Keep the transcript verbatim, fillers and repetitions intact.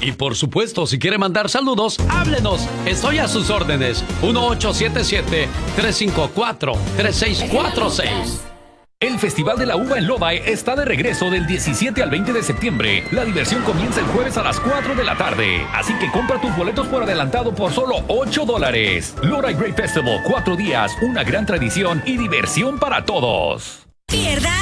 Y por supuesto, si quiere mandar saludos, háblenos. Estoy a sus órdenes. uno ocho siete siete, tres cinco cuatro, tres seis cuatro seis. El Festival de la Uva en Lodi está de regreso del diecisiete al veinte de septiembre. La diversión comienza el jueves a las cuatro de la tarde. Así que compra tus boletos por adelantado por solo ocho dólares. Lodi Grape Festival, cuatro días, una gran tradición y diversión para todos. Pierda